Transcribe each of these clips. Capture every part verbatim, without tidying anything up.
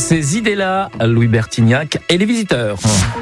ces idées-là, Louis Bertignac et les visiteurs.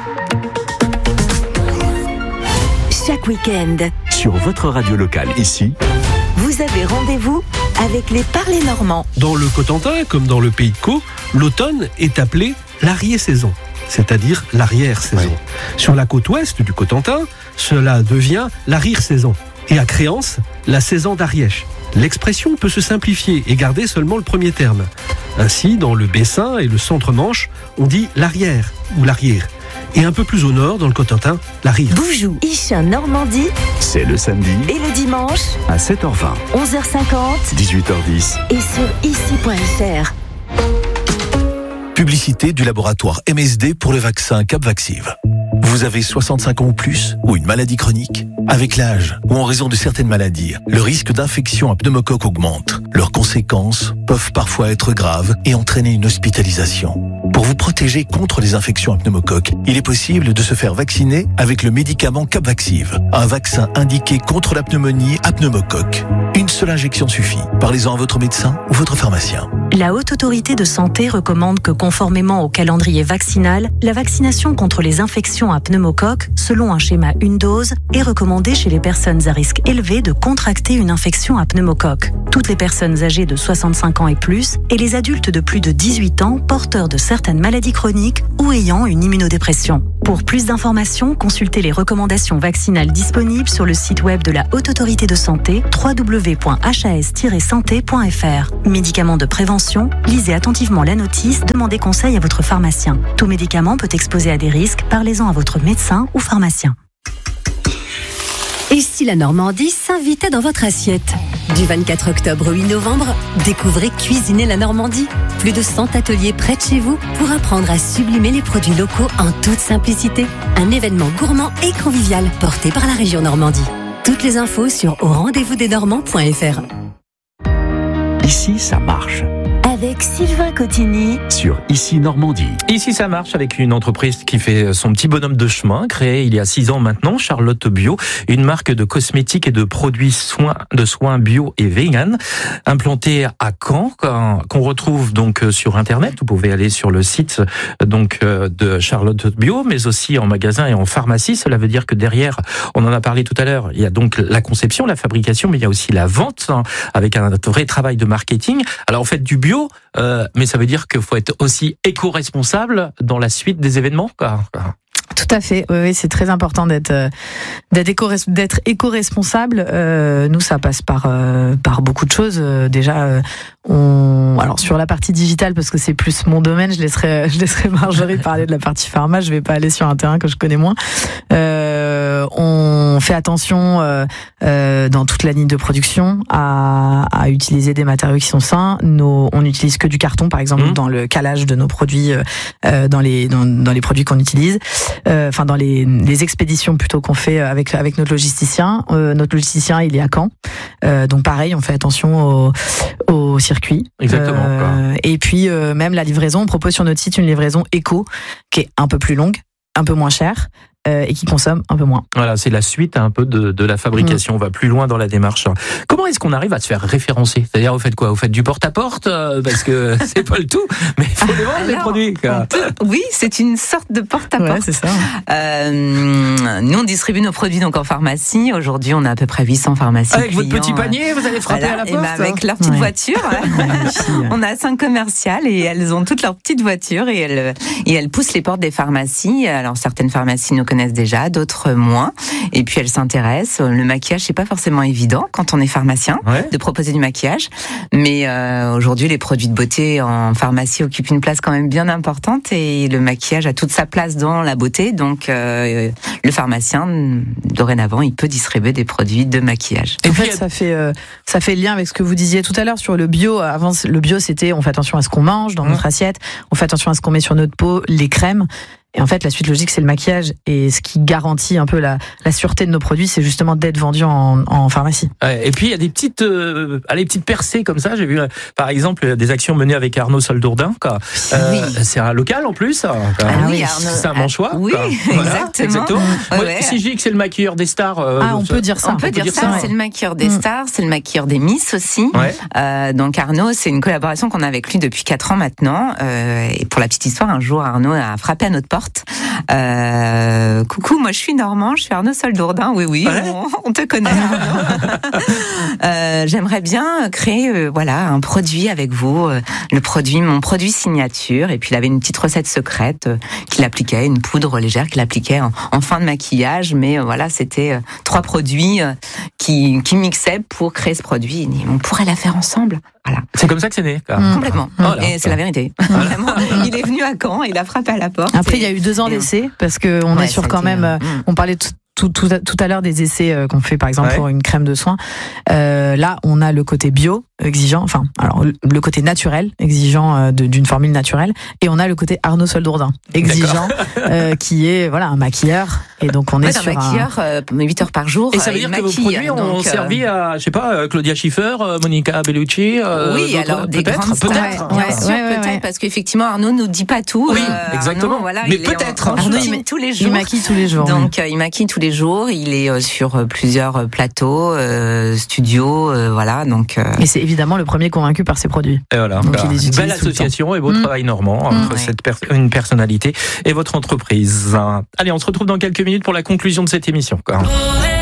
Chaque week-end, sur votre radio locale ici, vous avez rendez-vous avec les Parlers Normands. Dans le Cotentin, comme dans le Pays de Caux, l'automne est appelé l'arrière-saison, c'est-à-dire l'arrière-saison. Oui. Sur la côte ouest du Cotentin, cela devient l'arrière-saison. Et à Créance, la saison d'Ariège. L'expression peut se simplifier et garder seulement le premier terme. Ainsi, dans le Bessin et le Centre-Manche, on dit l'arrière ou l'arrière. Et un peu plus au nord, dans le Cotentin, l'arrière. Boujou, Ichin, Normandie. C'est le samedi. Et le dimanche. À sept heures vingt. onze heures cinquante. dix-huit heures dix. Et sur ici point f r. Publicité du laboratoire M S D pour le vaccin Capvaxive. Vous avez soixante-cinq ans ou plus, ou une maladie chronique? Avec l'âge, ou en raison de certaines maladies, le risque d'infection à pneumocoque augmente. Leurs conséquences peuvent parfois être graves et entraîner une hospitalisation. Pour vous protéger contre les infections à pneumocoque, il est possible de se faire vacciner avec le médicament Capvaxive, un vaccin indiqué contre la pneumonie à pneumocoque. Une seule injection suffit. Parlez-en à votre médecin ou votre pharmacien. La Haute Autorité de Santé recommande que, conformément au calendrier vaccinal, la vaccination contre les infections à pneumocoque, selon un schéma une dose, est recommandée chez les personnes à risque élevé de contracter une infection à pneumocoque. Toutes les personnes âgées de soixante-cinq ans et plus et les adultes de plus de dix-huit ans porteurs de certaines maladies chroniques ou ayant une immunodépression. Pour plus d'informations, consultez les recommandations vaccinales disponibles sur le site web de la Haute Autorité de Santé w w w point h a s tiret santé point f r. Médicaments de prévention, lisez attentivement la notice, demandez conseil à votre pharmacien. Tout médicament peut exposer à des risques, parlez-en à votre médecin ou pharmacien. Et si la Normandie s'invitait dans votre assiette? Du vingt-quatre octobre au huit novembre, découvrez Cuisiner la Normandie. Plus de cent ateliers près de chez vous pour apprendre à sublimer les produits locaux en toute simplicité. Un événement gourmand et convivial porté par la région Normandie. Toutes les infos sur au rendez-vous des normands point f r. Ici, ça marche. Avec Sylvain Cotigny sur Ici Normandie. Ici ça marche avec une entreprise qui fait son petit bonhomme de chemin, créée il y a six ans maintenant, Charlotte Bio, une marque de cosmétiques et de produits soins, de soins bio et vegan, implantée à Caen, qu'on retrouve donc sur internet. Vous pouvez aller sur le site donc de Charlotte Bio, mais aussi en magasin et en pharmacie. Cela veut dire que derrière, on en a parlé tout à l'heure, il y a donc la conception, la fabrication, mais il y a aussi la vente avec un vrai travail de marketing. Alors en fait du bio, Euh, mais ça veut dire qu'il faut être aussi éco-responsable dans la suite des événements, quoi. Tout à fait, oui, oui, c'est très important d'être d'être éco d'être éco-responsable. Euh, nous, ça passe par euh, par beaucoup de choses. Euh, déjà, euh, on alors sur la partie digitale, parce que c'est plus mon domaine, je laisserai je laisserai Marjorie parler de la partie pharma. Je vais pas aller sur un terrain que je connais moins. Euh, on fait attention euh, euh, dans toute la ligne de production à, à utiliser des matériaux qui sont sains. Nos, on n'utilise que du carton, par exemple, mmh. dans le calage de nos produits, euh, dans les dans, dans les produits qu'on utilise. Euh, enfin dans les, les expéditions plutôt qu'on fait avec avec notre logisticien. Euh, notre logisticien, il est à Caen, euh, donc pareil, on fait attention au, au circuit. Exactement. Euh, et puis euh, même la livraison, on propose sur notre site une livraison éco qui est un peu plus longue, un peu moins chère. Euh, et qui consomme un peu moins. Voilà, c'est la suite un peu de, de la fabrication. Mmh. On va plus loin dans la démarche. Comment est-ce qu'on arrive à se faire référencer? C'est-à-dire, vous faites quoi? Vous faites du porte-à-porte euh, parce que c'est pas le tout, mais il faut les vendre, les produits. Quoi. Oui, c'est une sorte de porte-à-porte. Ouais, c'est ça. Euh, nous, on distribue nos produits donc en pharmacie. Aujourd'hui, on a à peu près huit cents pharmacies. Avec clients, votre petit panier, vous allez frapper voilà, à la porte. Et ben avec leur petite ouais. voiture. On a cinq commerciales et elles ont toutes leur petite voiture et elles, et elles poussent les portes des pharmacies. Alors, certaines pharmacies nous connaissent déjà, d'autres moins. Et puis elles s'intéressent. Le maquillage, c'est pas forcément évident quand on est pharmacien ouais. de proposer du maquillage. Mais euh, aujourd'hui, les produits de beauté en pharmacie occupent une place quand même bien importante et le maquillage a toute sa place dans la beauté. Donc euh, le pharmacien, dorénavant, il peut distribuer des produits de maquillage. Et en fait, ça fait euh, ça fait lien avec ce que vous disiez tout à l'heure sur le bio. Avant, le bio, c'était on fait attention à ce qu'on mange dans mmh. notre assiette, on fait attention à ce qu'on met sur notre peau, les crèmes. Et en fait, la suite logique, c'est le maquillage. Et ce qui garantit un peu la, la sûreté de nos produits, c'est justement d'être vendus en, en pharmacie. Ouais, et puis, il y a des petites, euh, allez, petites percées comme ça. J'ai vu, euh, par exemple, des actions menées avec Arnaud Soldourdin. Quoi. Euh, Oui. C'est un local en plus. Quoi. Ah oui, Arnaud. C'est un Manchois. Oui, quoi. Voilà, exactement. exactement. Ouais, Moi, ouais. Si je dis que c'est le maquilleur des stars. euh, Ah, on peut dire ça. On peut dire ça, ouais. c'est le maquilleur des Mm. stars, c'est le maquilleur des Miss aussi. Ouais. Euh, donc Arnaud, c'est une collaboration qu'on a avec lui depuis quatre ans maintenant. Euh, et pour la petite histoire, un jour Arnaud a frappé à notre porte. Euh, coucou, moi je suis Normand, je suis Arnaud Soldourdin. Oui, oui, Ouais. on, on te connaît. euh, J'aimerais bien créer, euh, voilà, un produit avec vous, euh, le produit, mon produit signature. Et puis il avait une petite recette secrète euh, qu'il appliquait, une poudre légère qu'il appliquait en, en fin de maquillage. Mais euh, voilà, c'était euh, trois produits euh, qui, qui mixaient pour créer ce produit. Il dit, on pourrait la faire ensemble. Voilà. C'est comme ça que c'est né. Quoi. Mm. Complètement. Voilà. Et c'est la vérité. Vraiment, il est venu à Caen, il a frappé à la porte. Après, et- il y a eu deux ans et- d'essai, parce que on Ouais, est sur ça a quand été, même. euh, euh, mm. On parlait tout, tout, tout, à- tout à l'heure des essais euh, qu'on fait, par exemple, Ouais. pour une crème de soin. Euh, là, on a le côté bio exigeant, enfin, alors le- le côté naturel exigeant euh, de- d'une formule naturelle, et on a le côté Arnaud Soldourdin exigeant, euh, qui est voilà un maquilleur. Et donc on est Ouais, sur un maquilleur, euh, huit heures par jour. Et ça euh, veut dire il que vos maquille, produits ont donc, euh, servi à, je sais pas, euh, Claudia Schiffer, euh, Monica Bellucci. euh, Oui, d'autres, alors des peut-être, grandes stars, peut-être. bien Ouais, sûr, ouais, ouais, peut-être, ouais. parce qu'effectivement Arnaud nous dit pas tout. Oui, Euh, exactement. Arnaud, voilà, Mais il est en- peut-être. en Arnaud, shooting il- tous les il jours. maquille tous les jours. Donc euh, il maquille tous les jours. Il est euh, sur euh, plusieurs euh, plateaux, euh, studios, euh, voilà. Donc euh, Et c'est évidemment le premier convaincu par ses produits. Et voilà. Donc, Voilà. il les utilise Belle tout le association et beau Mm. travail normand Mm. entre Ouais. cette per- une personnalité et votre entreprise. Allez, on se retrouve dans quelques minutes pour la conclusion de cette émission. Quoi.